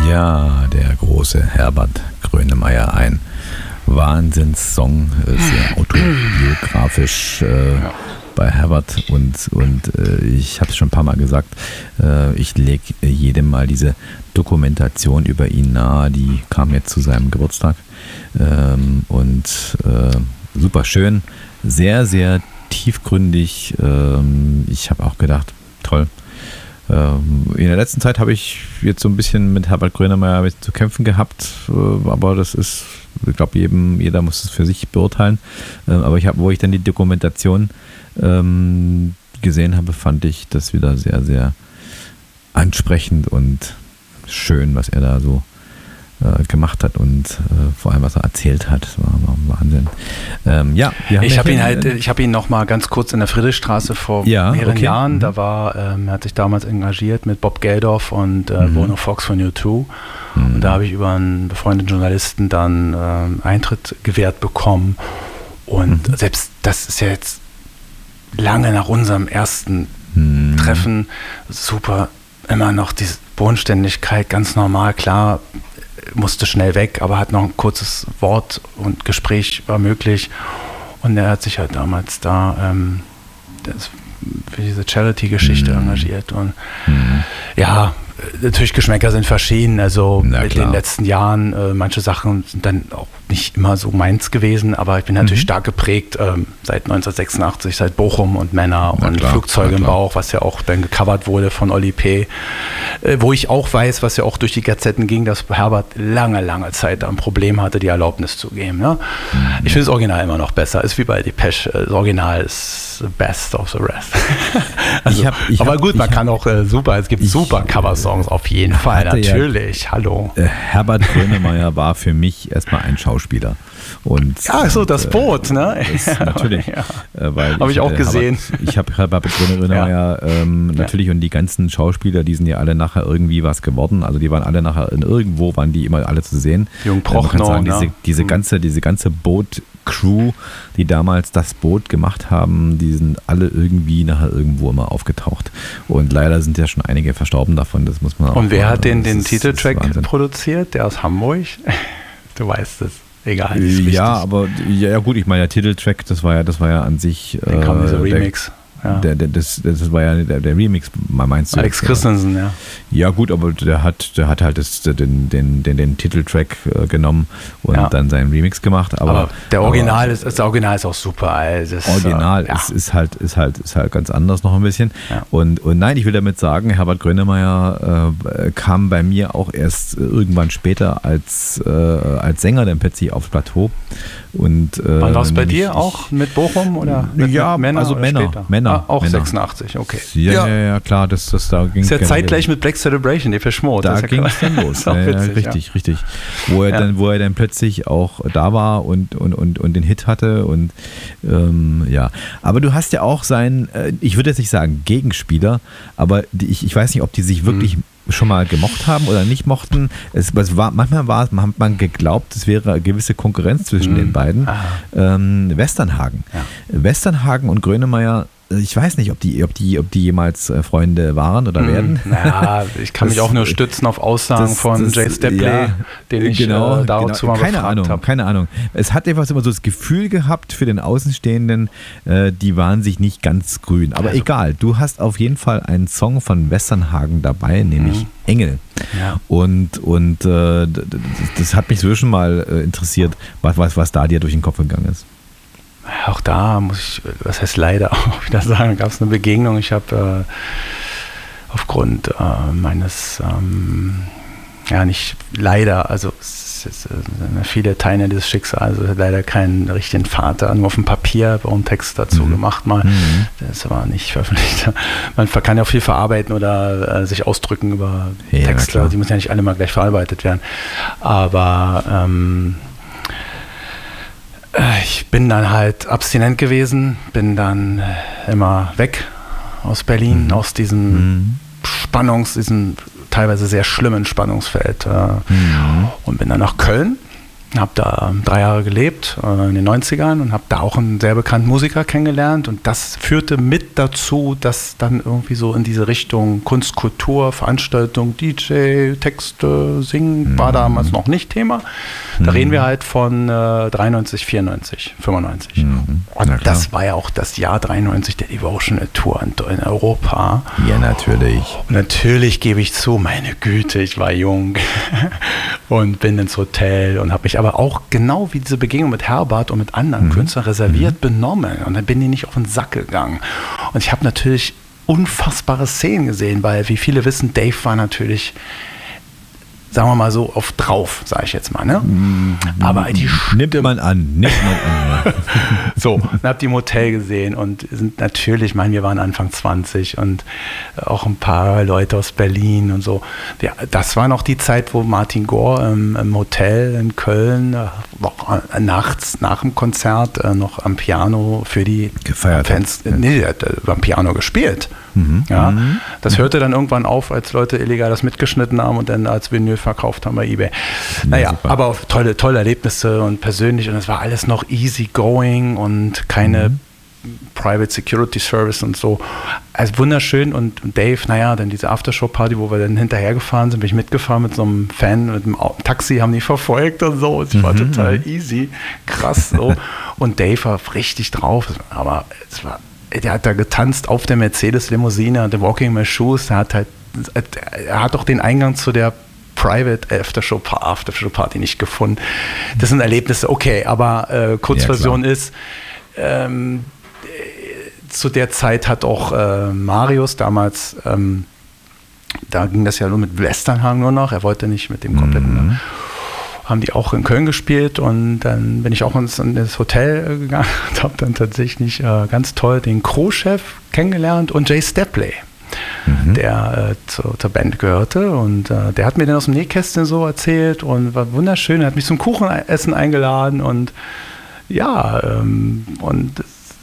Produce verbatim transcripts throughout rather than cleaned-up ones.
Ja, der große Herbert Grönemeyer, ein Wahnsinnssong, sehr autobiografisch äh, ja. bei Herbert und, und äh, ich habe es schon ein paar Mal gesagt, äh, ich lege jedem mal diese Dokumentation über ihn nahe, die kam jetzt zu seinem Geburtstag ähm, und äh, super schön, sehr, sehr tiefgründig. Ähm, ich habe auch gedacht, toll. In der letzten Zeit habe ich jetzt so ein bisschen mit Herbert Grönemeyer zu kämpfen gehabt, aber das ist, ich glaube, jedem, jeder muss es für sich beurteilen. Aber ich habe, wo ich dann die Dokumentation ähm, gesehen habe, fand ich das wieder sehr, sehr ansprechend und schön, was er da so äh, gemacht hat und äh, vor allem, was er erzählt hat. Das war, war Wahnsinn. Ähm, ja, wir haben ich habe ihn äh, halt, ich habe ihn noch mal ganz kurz in der Friedrichstraße vor ja, mehreren okay. Jahren, mhm. da war, ähm, er hat sich damals engagiert mit Bob Geldof und äh, mhm. Bono Fox von U zwei mhm. und da habe ich über einen befreundeten Journalisten dann ähm, Eintritt gewährt bekommen und mhm. selbst das ist ja jetzt lange nach unserem ersten mhm. Treffen super, immer noch diese Bodenständigkeit, ganz normal, klar, musste schnell weg, aber hat noch ein kurzes Wort und Gespräch war möglich und er hat sich halt damals da ähm, das, für diese Charity-Geschichte mhm. engagiert und mhm. ja, natürlich Geschmäcker sind verschieden, also in den letzten Jahren, äh, manche Sachen sind dann auch nicht immer so meins gewesen, aber ich bin natürlich mhm. stark geprägt ähm, seit neunzehnhundertsechsundachtzig, seit Bochum und Männer na und klar, Flugzeuge im Bauch, was ja auch dann gecovert wurde von Oli P., äh, wo ich auch weiß, was ja auch durch die Gazetten ging, dass Herbert lange, lange Zeit ein Problem hatte, die Erlaubnis zu geben. Ne? Mhm. Ich finde das Original immer noch besser, ist wie bei Depeche, das Original ist the best of the rest. also, ich hab, ich aber hab, gut, man hab, kann auch äh, super, es gibt ich, super Coversongs auf jeden Fall, natürlich, ja, hallo. Äh, Herbert Grönemeyer war für mich erstmal ein Schauspieler. Und, ja, so das und, Boot, ne? Das, natürlich. ja. äh, Habe ich auch gesehen. Herbert, ich habe Herbert Grönemeyer ja. ähm, natürlich ja. und die ganzen Schauspieler, die sind ja alle nachher irgendwie was geworden. Also die waren alle nachher in irgendwo, waren die immer alle zu sehen. Jung Prochnow, sagen, diese, ne? diese mhm. ganze, diese ganze Boot-Crew, die damals das Boot gemacht haben, die sind alle irgendwie nachher irgendwo immer aufgetaucht. Und leider sind ja schon einige verstorben davon, das muss man auch. Und wer hat den, den ist, Titeltrack produziert? Der aus Hamburg? Du weißt es. Egal. Ja, aber ja gut, ich meine, der Titeltrack, das war ja, das war ja an sich. Dann kam dieser Remix. Der, ja. der, der, das, das war ja der, der Remix, meinst du? Alex Christensen, ja. Ja gut, aber der hat, der hat halt das, den, den, den, den Titeltrack äh, genommen und ja. dann seinen Remix gemacht. Aber, aber der Original aber, ist, das Original ist auch super. Also das, Original äh, ist, ja. ist halt, ist halt, ist halt ganz anders noch ein bisschen. Ja. Und, und nein, ich will damit sagen, Herbert Grönemeyer äh, kam bei mir auch erst irgendwann später als, äh, als Sänger dann plötzlich aufs Plateau. Und, äh, wann war es bei dir auch mit Bochum oder mit ja, Männer also oder Männer, später? Männer. Ah, auch Männer. sechsundachtzig, okay. Ja, ja, ja, ja klar, das, das da ging. Ist ja zeitgleich mit Black Celebration, die Verschmort. Da ging es dann los. Ja, witzig, richtig, ja. richtig. Wo er, ja. dann, wo er dann plötzlich auch da war und, und, und, und den Hit hatte und ähm, ja. Aber du hast ja auch seinen, äh, ich würde jetzt nicht sagen Gegenspieler, aber die, ich, ich weiß nicht, ob die sich wirklich mhm. schon mal gemocht haben oder nicht mochten. Es, es war, manchmal war, hat man geglaubt, es wäre eine gewisse Konkurrenz zwischen mm. den beiden. Ähm, Westernhagen. Ja. Westernhagen und Grönemeyer, ich weiß nicht, ob die, ob die, ob die jemals Freunde waren oder mm. werden. Ja, ich kann das, mich auch nur stützen auf Aussagen das, von das, Jay Stepley, ja, den ich genau, äh, dazu genau. mal keine Ahnung, habe. Keine Ahnung. Es hat etwas immer so das Gefühl gehabt für den Außenstehenden, äh, die waren sich nicht ganz grün. Aber also, egal, du hast auf jeden Fall einen Song von Westernhagen dabei, nämlich mm. Engel. Ja. Und, und äh, das, das hat mich so schon mal äh, interessiert, was, was, was da dir durch den Kopf gegangen ist. Auch da muss ich, was heißt leider auch wieder sagen, gab es eine Begegnung. Ich habe äh, aufgrund äh, meines, ähm, ja nicht leider, also es ist, äh, viele Teile dieses Schicksals, also leider keinen richtigen Vater, nur auf dem Papier, einen Text dazu mhm. gemacht mal. Mhm. Das war nicht veröffentlicht. Man kann ja auch viel verarbeiten oder äh, sich ausdrücken über ja, Texte, die müssen ja nicht alle mal gleich verarbeitet werden. Aber ähm, ich bin dann halt abstinent gewesen, bin dann immer weg aus Berlin, mhm. aus diesem mhm. Spannungs-, diesem teilweise sehr schlimmen Spannungsfeld äh, mhm. und bin dann nach Köln habe da drei Jahre gelebt, äh, in den neunzigern, und habe da auch einen sehr bekannten Musiker kennengelernt, und das führte mit dazu, dass dann irgendwie so in diese Richtung Kunst, Kultur, Veranstaltung, D J, Texte, Singen, mhm. war damals noch nicht Thema. Da mhm. reden wir halt von äh, dreiundneunzig, vierundneunzig, fünfundneunzig. Mhm. Und das war ja auch das Jahr dreiundneunzig der Devotional Tour in, in Europa. Ja, natürlich. Und natürlich gebe ich zu, meine Güte, ich war jung und bin ins Hotel und habe mich aber auch genau wie diese Begegnung mit Herbert und mit anderen mhm. Künstlern reserviert mhm. benommen, und dann bin ich nicht auf den Sack gegangen. Und ich habe natürlich unfassbare Szenen gesehen, weil, wie viele wissen, Dave war natürlich, sagen wir mal so, auf drauf, sage ich jetzt mal. Ne? Aber die nimmt man an, nimmt man an. Ja. So, und habe die im Hotel gesehen und sind natürlich, ich meine, wir waren Anfang zwanzig und auch ein paar Leute aus Berlin und so. Ja, das war noch die Zeit, wo Martin Gore ähm, im Hotel in Köln äh, noch, äh, nachts nach dem Konzert äh, noch am Piano für die gefeiert Fans, hat. Nee, er hat äh, am Piano gespielt. Mhm. Ja, mhm. Das hörte dann irgendwann auf, als Leute illegal das mitgeschnitten haben und dann als Vinyl verkauft haben bei eBay. Naja, ja, aber tolle, tolle Erlebnisse und persönlich, und es war alles noch easy going und keine mhm. Private Security Service und so. Also wunderschön, und Dave, naja, dann diese Aftershow-Party, wo wir dann hinterhergefahren sind, bin ich mitgefahren mit so einem Fan, mit einem Taxi, haben die verfolgt und so. Es war mhm. total easy, krass so. Und Dave war richtig drauf, aber es war, der hat da getanzt auf der Mercedes-Limousine, der Walking My Shoes, der hat halt, er hat doch den Eingang zu der Private Aftershow, Aftershow Party nicht gefunden. Das sind Erlebnisse, okay, aber äh, Kurzversion ja, ist, ähm, zu der Zeit hat auch äh, Marius damals, ähm, da ging das ja nur mit Westernhagen nur noch, er wollte nicht mit dem kompletten, mhm. haben die auch in Köln gespielt, und dann bin ich auch ins, in das Hotel gegangen und habe dann tatsächlich äh, ganz toll den Crew-Chef kennengelernt und Jay Stepley. Mhm. Der äh, zu, zur Band gehörte, und äh, der hat mir dann aus dem Nähkästchen so erzählt und war wunderschön. Er hat mich zum Kuchenessen eingeladen, und ja, ähm, und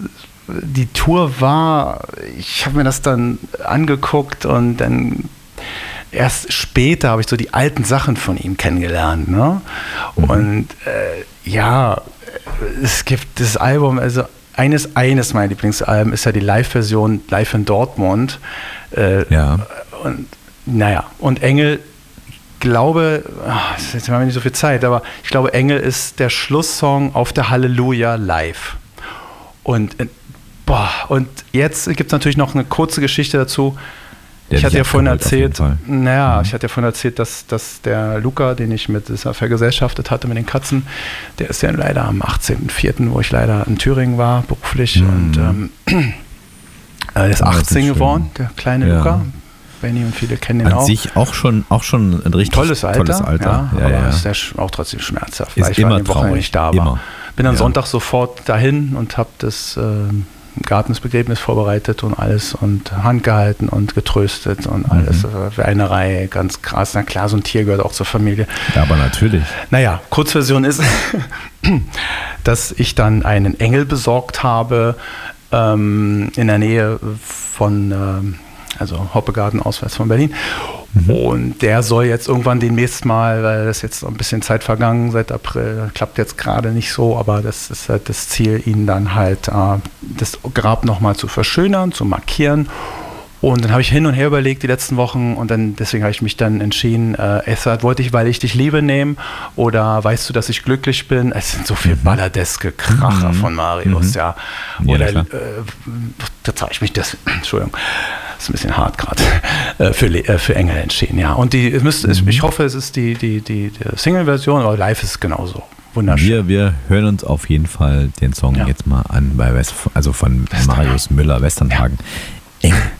die Tour war, ich habe mir das dann angeguckt, und dann erst später habe ich so die alten Sachen von ihm kennengelernt. Ne? Mhm. Und äh, ja, es gibt das Album, also Eines, eines meiner Lieblingsalben ist ja die Live-Version Live in Dortmund. Äh, ja. Und naja, und Engel, glaube, ach, jetzt haben wir nicht so viel Zeit, aber ich glaube, Engel ist der Schlusssong auf der Halleluja live. Und, äh, boah, und jetzt gibt es natürlich noch eine kurze Geschichte dazu. Der ich hatte ja vorhin erzählt, naja, mhm. ich hatte ja vorhin erzählt, dass, dass der Luca, den ich mit das vergesellschaftet hatte mit den Katzen, der ist ja leider am achtzehnten vierten, wo ich leider in Thüringen war, beruflich, mhm. und ähm, der ist achtzehn geworden, der kleine ja. Luca. Benny und viele kennen ihn An auch. An sich auch schon, auch schon ein richtig tolles Alter, tolles Alter. Ja, ja, aber ja. ist ja auch trotzdem schmerzhaft, ist weil ich immer war die Woche nicht da war. Immer. Bin am ja. Sonntag sofort dahin und habe das ähm, Gartensbegräbnis vorbereitet und alles und Hand gehalten und getröstet und alles. Mhm. Für eine Reihe, ganz krass. Na klar, so ein Tier gehört auch zur Familie. Ja, aber natürlich. Naja, Kurzversion ist, dass ich dann einen Engel besorgt habe ähm, in der Nähe von, ähm, also Hoppegarten, auswärts von Berlin. Mhm. Und der soll jetzt irgendwann demnächst mal, weil das jetzt ein bisschen Zeit vergangen, seit April, klappt jetzt gerade nicht so, aber das ist halt das Ziel, ihn dann halt äh, das Grab nochmal zu verschönern, zu markieren. Und dann habe ich hin und her überlegt die letzten Wochen, und dann deswegen habe ich mich dann entschieden, äh, Essert, wollte ich, weil ich dich liebe, nehmen, oder weißt du, dass ich glücklich bin? Es sind so viele balladeske Kracher mhm. von Marius, mhm. ja. Oder ja, äh, da zeige ich mich das, Entschuldigung, das ist ein bisschen hart gerade, äh, für, äh, für Engel entschieden, ja. Und die, es müsste, mhm. ich hoffe, es ist die, die, die, die Single-Version, aber live ist es genauso. Wunderschön. Wir, wir hören uns auf jeden Fall den Song ja. jetzt mal an, bei West, also von Westernhagen. Marius Müller, Westernhagen. Ja. Engel.